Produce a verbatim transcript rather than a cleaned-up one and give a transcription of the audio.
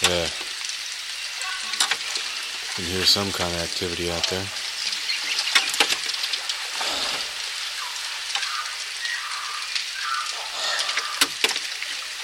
Yeah. You can hear some kind of activity out there.